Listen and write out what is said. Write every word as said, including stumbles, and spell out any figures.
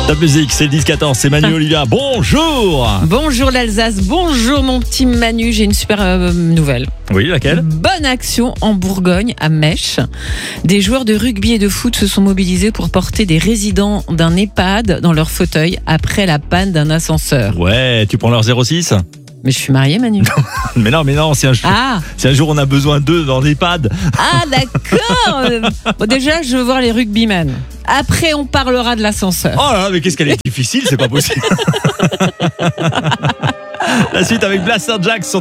Top musique, c'est le dix quatorze, c'est Manu Olivia. Bonjour. Bonjour l'Alsace, bonjour mon petit Manu, j'ai une super euh, nouvelle. Oui, laquelle? Bonne action en Bourgogne, à Mèche. Des joueurs de rugby et de foot se sont mobilisés pour porter des résidents d'un EHPAD dans leur fauteuil après la panne d'un ascenseur. Ouais, tu prends leur zéro six? Mais je suis mariée, Manu. Mais non, mais non, c'est un jour, Ah, c'est un jour on a besoin d'eux dans l'EHPAD. ah d'accord. Bon, déjà, je veux voir les rugbymen. Après, on parlera de l'ascenseur. Oh là là, mais qu'est-ce qu'elle est difficile, c'est pas possible. La suite avec Blaster Jack sur